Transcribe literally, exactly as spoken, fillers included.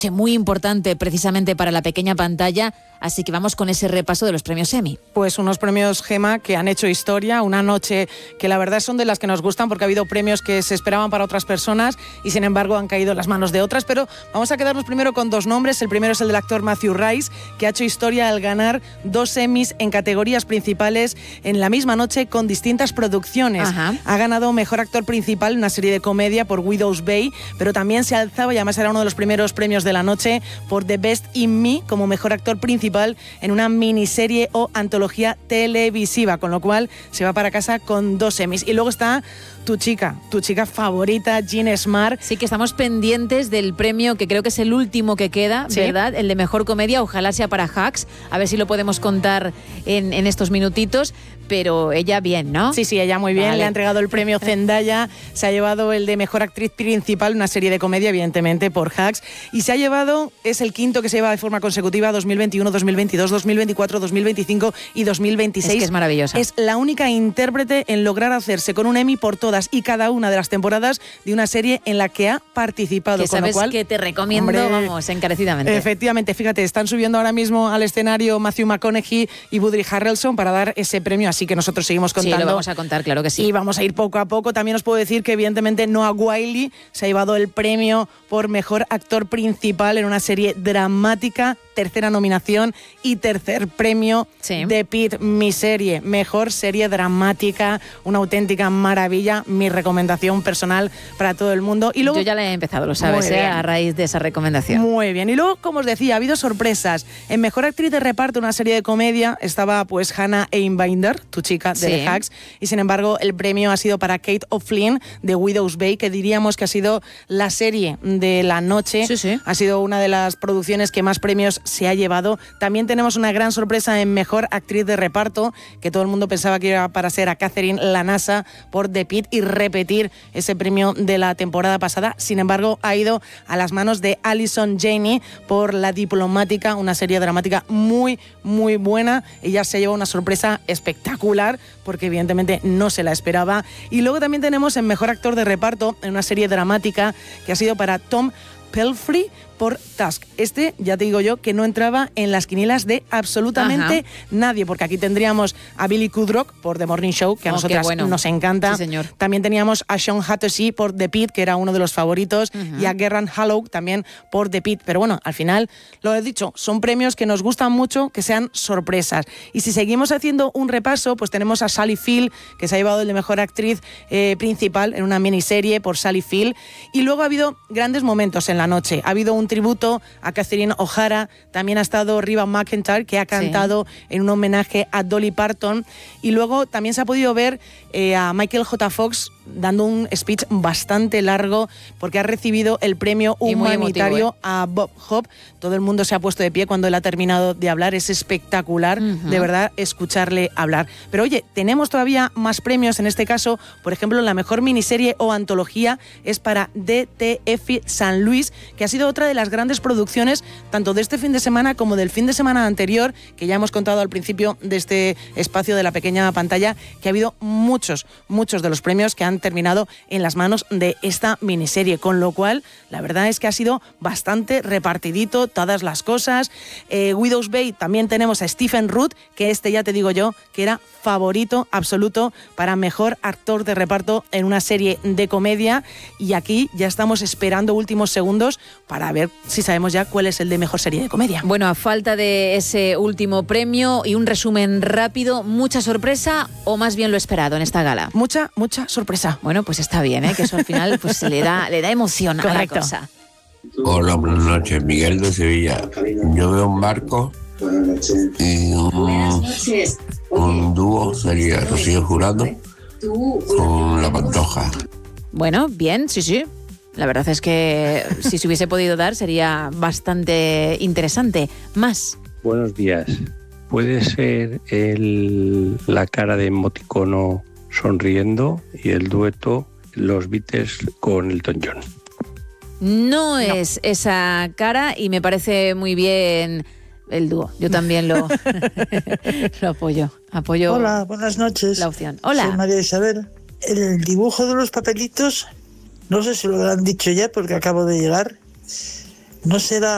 muy importante precisamente para la pequeña pantalla, así que vamos con ese repaso de los premios Emmy. Pues unos premios Gema que han hecho historia, una noche que la verdad son de las que nos gustan porque ha habido premios que se esperaban para otras personas y sin embargo han caído en las manos de otras, pero vamos a quedarnos primero con dos nombres. El primero es el del actor Matthew Rice, que ha hecho historia al ganar dos Emmys en categorías principales en la misma noche con distintas producciones. Ajá. Ha ganado mejor actor principal en una serie de comedia por Widow's Bay, pero también se alzaba, y además era uno de los primeros premios de la noche, por The Best in Me como mejor actor principal en una miniserie o antología televisiva, con lo cual se va para casa con dos Emmys. Y luego está tu chica, tu chica favorita, Jean Smart. Sí, que estamos pendientes del premio, que creo que es el último que queda, ¿sí? ¿Verdad? El de mejor comedia, ojalá sea para Hacks, a ver si lo podemos contar en, en estos minutitos, pero ella bien, ¿no? Sí, sí, ella muy bien, vale. Le ha entregado el premio Zendaya, se ha llevado el de mejor actriz principal, una serie de comedia, evidentemente, por Hacks, y se ha llevado, es el quinto que se lleva de forma consecutiva, dos mil veintiuno, dos mil veintidós, dos mil veinticuatro, dos mil veinticinco y dos mil veintiséis. Es que es maravillosa. Es la única intérprete en lograr hacerse con un Emmy por todas y cada una de las temporadas de una serie en la que ha participado. Que con sabes lo cual, que te recomiendo, hombre, vamos, encarecidamente. Efectivamente, fíjate, están subiendo ahora mismo al escenario Matthew McConaughey y Woody Harrelson para dar ese premio, así que nosotros seguimos contando. Sí, lo vamos a contar, claro que sí. Y vamos a ir poco a poco. También os puedo decir que evidentemente Noah Wyle se ha llevado el premio por mejor actor principal en una serie dramática, tercera nominación y tercer premio sí. de Pitt, mi serie, mejor serie dramática, una auténtica maravilla, mi recomendación personal para todo el mundo. Y luego, yo ya la he empezado, lo sabes, ¿eh? A raíz de esa recomendación. Muy bien. Y luego, como os decía, ha habido sorpresas. En mejor actriz de reparto, una serie de comedia, estaba pues Hannah Einbinder, tu chica de sí. The Hacks, y sin embargo el premio ha sido para Kate O'Flynn de Widow's Bay, que diríamos que ha sido la serie de la noche. Sí, sí. Ha sido una de las producciones que más premios se ha llevado. También tenemos una gran sorpresa en mejor actriz de reparto, que todo el mundo pensaba que iba para ser a Catherine Lanasa por The Pitt y repetir ese premio de la temporada pasada. Sin embargo, ha ido a las manos de Allison Janney por La Diplomática, una serie dramática muy, muy buena. Ella se lleva una sorpresa espectacular porque evidentemente no se la esperaba. Y luego también tenemos en mejor actor de reparto en una serie dramática que ha sido para Tom Pelphrey por Tusk. Este, ya te digo yo, que no entraba en las quinielas de absolutamente Ajá. nadie, porque aquí tendríamos a Billy Kudrock por The Morning Show, que a oh, nosotras bueno. nos encanta. Sí, señor. También teníamos a Sean Hattersey por The Pitt, que era uno de los favoritos, uh-huh. y a Gerran Hallow también por The Pitt. Pero bueno, al final, lo he dicho, son premios que nos gustan mucho, que sean sorpresas. Y si seguimos haciendo un repaso, pues tenemos a Sally Field, que se ha llevado el de mejor actriz eh, principal en una miniserie por Sally Field. Y luego ha habido grandes momentos en la noche. Ha habido un tributo a Catherine O'Hara, también ha estado Reba McEntire, que ha cantado sí. en un homenaje a Dolly Parton, y luego también se ha podido ver eh, a Michael J. Fox dando un speech bastante largo porque ha recibido el premio humanitario emotivo, ¿eh? a Bob Hope. Todo el mundo se ha puesto de pie cuando él ha terminado de hablar. Es espectacular, uh-huh. de verdad, escucharle hablar. Pero oye, tenemos todavía más premios. En este caso, por ejemplo, la mejor miniserie o antología es para D T F San Luis, que ha sido otra de las grandes producciones tanto de este fin de semana como del fin de semana anterior, que ya hemos contado al principio de este espacio de la pequeña pantalla, que ha habido muchos, muchos de los premios que han terminado en las manos de esta miniserie, con lo cual la verdad es que ha sido bastante repartidito todas las cosas. eh, Widow's Bay también tenemos a Stephen Root, que este ya te digo yo que era favorito absoluto para mejor actor de reparto en una serie de comedia, y aquí ya estamos esperando últimos segundos para ver si sabemos ya cuál es el de mejor serie de comedia. Bueno, a falta de ese último premio y un resumen rápido, ¿mucha sorpresa o más bien lo esperado en esta gala? Mucha, mucha sorpresa. Bueno, pues está bien, ¿eh? Que eso al final pues le da, le da emoción Correcto. a la cosa. Hola, buenas noches, Miguel de Sevilla. Yo veo un barco y un, un dúo sería Rocío Jurado con La Pantoja. Bueno, bien, sí, sí. La verdad es que si se hubiese podido dar sería bastante interesante. Más. Buenos días. ¿Puede ser el, la cara de emoticono sonriendo y el dueto Los Beatles con Elton John? No, no es esa cara y me parece muy bien el dúo. Yo también lo, lo apoyo. apoyo. Hola, buenas noches. La opción. Hola. Soy María Isabel. El dibujo de los papelitos, no sé si lo habrán dicho ya porque acabo de llegar. ¿No será